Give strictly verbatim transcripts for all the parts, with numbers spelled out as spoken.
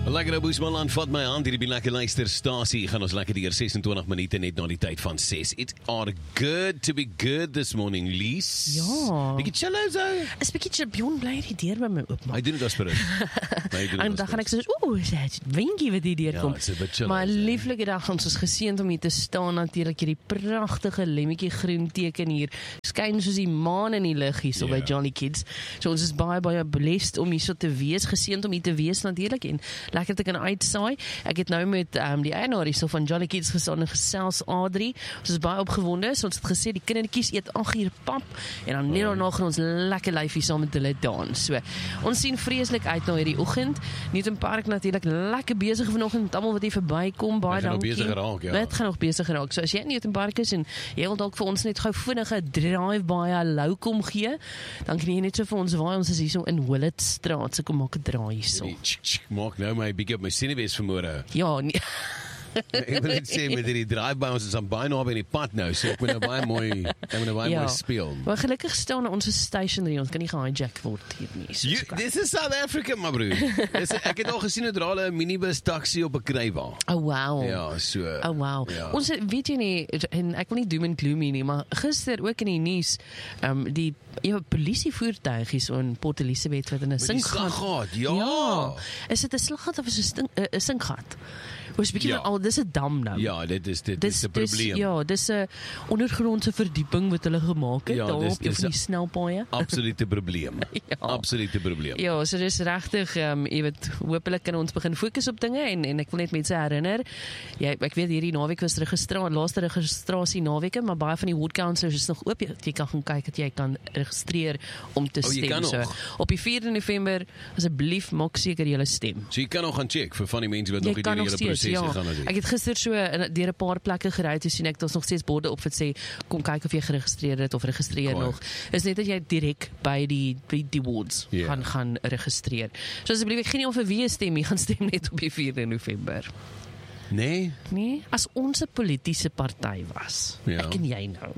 Lekker Boesmanland, vat my hand, hierdie lekker luisterstasie, gaan ons lekker die ses en twintig minute net na die tyd van ses. It are good to be good this morning, Lies. Ja. Bietjie chillo so. Is bietjie chill, bly die deur by my oopmaak. Hy doen dit as per En dan gaan ek so, oeh, is dit winkie wat hier deurkom. Ja, it's a bit chill, maar is it? lieflike dag, ons is geseënd om hier te staan, natuurlik hierdie pragtige lemmetjie groen teken hier, skyn soos die maan in die lig hier so Ja. by Johnny Kids. So ons is baie, baie blessed om hier so te wees, geseënd om hier te wees natuurlik, en lekker te kan uitsaai. Ek het nou met um, die eienaar hier so van Johnny Kids gestaan en gesels Adrie. Ons is baie opgewonde, so ons het gesê die kindertjies eet agt uur pap, en dan net daarna gaan ons lekker lyfie saam met hulle dans. So, ons sien vreeslik uit na hierdie oggend. Newton Park natuurlik lekker besig vanoggend met almal wat hier verbykom. Baie Hy gaan nog dankie. besig raak, ja. Dit gaan nog besig raak. So as jy in Newton Park is en jy wil dalk vir ons net gou vinnige drive-by hallo kom gee, dan kan jy net so vir ons waai. Ons is hier so in Willetstraat. So kom maak 'n draai hier so. Die tsk, tsk, maak nou my bietjie op my sinnebees vermoere. Ja, nee. Ek wil net sê, met die drive-by, ons is aan baie naby in die pad nou, so ek moet nou baie mooi, ek moet nou baie Ja. mooi speel. Maar gelukkig staan ons stationary, ons kan nie gehijack word hier nie. So, You, so kan- this is South Africa, my broer. Dis, ek het al gesien hoe draal 'n minibus taxi op 'n krywa. Oh wow. Ja, so. Oh wow. Ja. Ons weet jy nie, en ek wil nie doom and gloomy nie, maar gister ook in die nuus, um, die ja, polisievoertuig hier so in Port Elizabeth wat in 'n Met die sinkgat. slaggat, ja. Ja. Is dit 'n slaggat of is dit 'n stink- 'n sinkgat? Ons bietjie Ja. van al, dis 'n dam nou. Ja, dit is dit Dis is 'n dis probleem. ja, dis 'n ondergrondse verdieping wat hulle gemaak het Ja, daar dis- op die dis van a- die snelpaaie. Absolute probleem. Ja. Absolute probleem. Ja, so dis regtig, um, jy weet, hopelik kan ons begin fokus op dinge en en ek wil net mense herinner, jy ek weet hierdie naweek was registrasie, laaste registrasie naweke, maar baie van die ward councillors is nog oop. Jy, jy kan gaan kyk dat jy kan registreer om te Oh, jy stem. kan So nog? op die vierde November, asseblief maak seker jy stem. So jy kan nog gaan check vir van die mense wat nog Jy in kan die nog hele steeds, proses ja. gegaan het. Ek het gister so in- deur 'n paar plekke gery, toe sien ek daar's nog steeds borde op wat sê kom kyk of jy geregistreer het of registreer Cool. nog. Is net dat jy direk by die by die wards Ja. gaan gaan registreer. So asseblief, ek gee nie om vir wie jy stem, jy gaan stem net op die vierde November. Nee? Nee, as ons 'n politieke party was, Ja. ek en jy nou.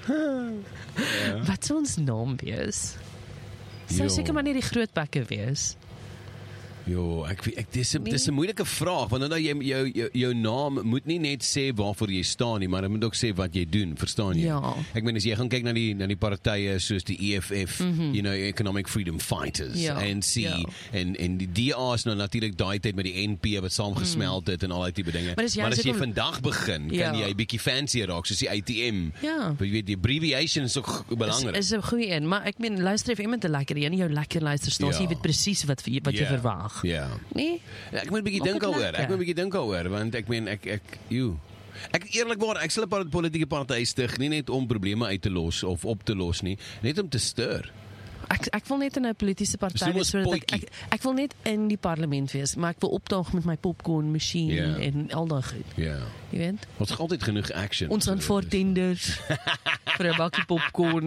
Wat sou ons naam wees? Sou Jo. seker maar nie die groot bekke wees. Jo, ek weet- ek dis 'n Nee. dis 'n moeilike vraag want nou jy jou, jou jou naam moet nie net sê waarvoor jy staan nie, maar dit moet ook sê wat jy doen, verstaan jy? Ja. Ek meen as jy gaan kyk na die na die partye soos die E F F, mm-hmm. you know, Economic Freedom Fighters, Ja, A N C ja. en en die D A is nou natuurlik daai tyd met die N P wat saamgesmeld het en al daai tipe dinge. Maar dis Maar juist as jy ook om- vandag begin, kan Ja. jy bietjie fancy raak soos die A T M. Ja. Jy weet die abbreviation is ook belangrik. Is, is 'n goeie een, maar ek meen luister even iemand 'n lekker een, jou lekker luisterstasie, Ja. jy weet presies wat wat jy Ja, verwag. Ja. Nee? Ja, ek moet 'n bietjie Maak dink het daaroor. lekker. Ek moet 'n bietjie dink daaroor want ek meen ek ek joe. Ek eerlikwaar, ek sal 'n paar politieke partye stig nie net om probleme uit te los of op te los nie, net om te stir. Ek ek wil net in 'n politieke party So wees sodat ek, potjie. ek ek wil net in die parlement wees, maar ek wil opdaag met my popcorn masjien Ja. en al daai goed. Ja. Jy weet? Ons het altyd genoeg action. Ons aanvaar tenders vir 'n bakkie popcorn.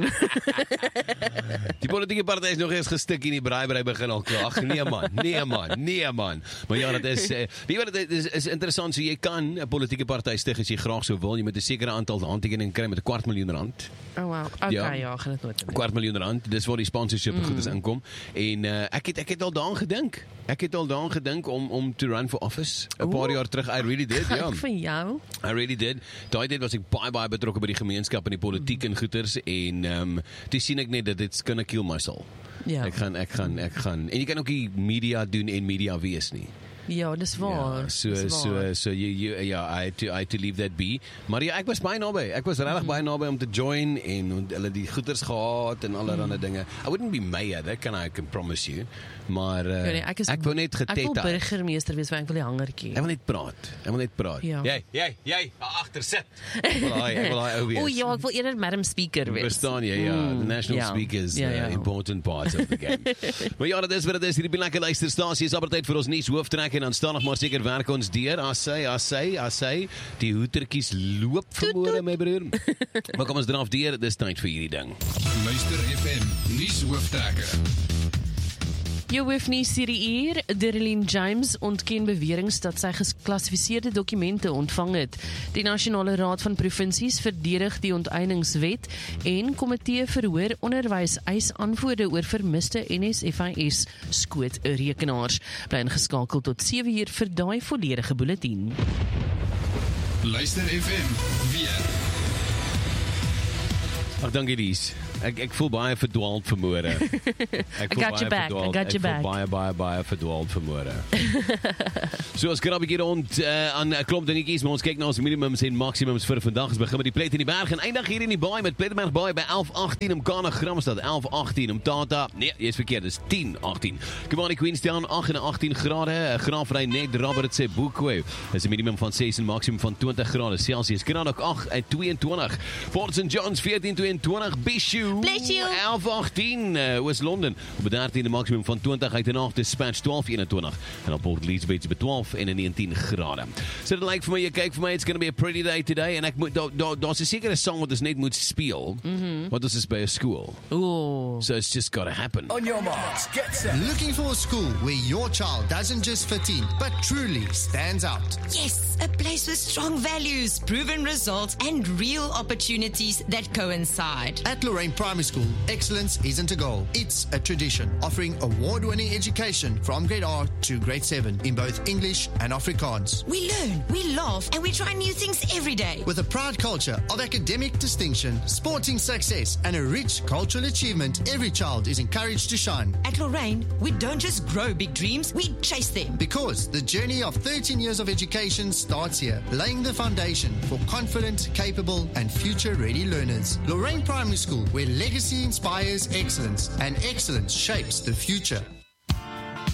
Die politieke partye is nog eens gestik in die braaibrei begin al klaar. Ag nee man, nee man, nee man. Maar ja, dit is eh, weet jy wat dit is, is interessant, so jy kan 'n politieke party stig as jy graag sou wil. Jy moet 'n sekere aantal handtekeninge kry met 'n kwart miljoen rand. Oh wow. Okay, Ja. ja, ja gaan dit nooit doen. kwart miljoen rand, dis waar die sponsorship mm. goed is inkom. En uh, ek het ek het al daaraan gedink. Ek het al daaraan gedink om om to run for office 'n paar Oeh. jaar terug. I really did. Ja. Ek van jou. I really did. Daai tyd was ek baie baie betrokke by die gemeenskap en die politiek en goeters en ehm um, toe sien ek net dat dit's gonna kill my soul. Ja. Ek gaan ek gaan ek gaan en jy kan ook nie media doen en media wees nie. Ja, dis waar. Ja, so dis so waar. so you you ja, I had to I had to leave that be. Maar ja, ek was baie naby. Ek was regtig baie naby om te join en hulle die goeders gehad en allerlei dinge. I wouldn't be mayor, that can I can promise you. Maar uh, Ja, nee, ek is ek wou net Ek wil getetta. burgemeester wees, want ek wil die hangertjie. Ek wil net praat. Ek wil net praat. Ja. Jy, jy, jy, daar agter sit. Ek wil daai ek wil daai ou wees. O ja, ek wil eerder Madam Speaker wees. Verstaan jy, ja, Mm, the national ja. speaker is Ja, ja, ja. ja. important part of the game. Maar ja, dit is wat dit is, hierdie lekker luisterstasie is apartheid vir ons nuus hooftrek en dan staan nog maar seker werk ons deur, as sy, as sy, as sy, die hoetertjies loop vermoere, my broer. Maar kom ons draf deur, dit is tyd vir hierdie ding. Luister F M, nuus hooftrekker. Jou hoofnuus hierdie uur, Derlene James ontken beweringe dat sy geklassifiseerde dokumente ontvang het. Die Nasionale Raad van Provinsies verdedig die onteieningswet en komitee verhoor onderwys eis antwoorde oor vermiste N S F I S skootrekenaars. Bly ingeskakel tot sewe uur vir daai volledige bulletin. Luister F M, weer. Ag, dankie Lies. Ek ek voel baie verdwaald vanmôre. Ek I got your back, I got your back. Ek voel baie baie baie verdwaald vanmôre. So ons krap 'n bietjie rond uh, aan 'n klomp dingetjies, maar ons kyk na ons minimums en maksimums vir vandag. Ons begin met die Plet in die Berg en eindig hier in die Baai met Plettenberg Baai by elf agtien om Kana Gramstad, elf agtien om Tata. Nee, jy is verkeerd, dis tien agtien. Kimberley Queenstown agt en agttien grade, Graafry net Robert se Boekwe. Dis 'n minimum van ses en maksimum van twintig grade Celsius. Kranok agt en tweeëntwintig. Port Saint John's veertien tweeëntwintig. Bishu Bless you. elf agtien, uh, Oos-London op dertien maksimum van twintig uit en af, Dispatch twaalf eenentwintig en op Port Elizabeth by twaalf en negentien grade. So dit lyk vir my, jy kyk vir my, it's going to be a pretty day today en ek moet, daar da, daar's 'n sekere song wat ons net moet speel, mm-hmm. wat ons is by 'n skool. Ooh. So it's just gotta happen. On your marks, get set. Looking for a school where your child doesn't just fit in, but truly stands out. Yes, a place with strong values, proven results, and real opportunities that coincide. At Lorraine Primary School, excellence isn't a goal, it's a tradition, offering award-winning education from grade R to grade seven in both English and Afrikaans. We learn, we laugh, and we try new things every day. With a proud culture of academic distinction, sporting success, and a rich cultural achievement, every child is encouraged to shine. At Lorraine, we don't just grow big dreams, we chase them. Because the journey of thirteen years of education starts here, laying the foundation for confident, capable, and future-ready learners. Lorraine Primary School, where legacy inspires excellence and excellence shapes the future.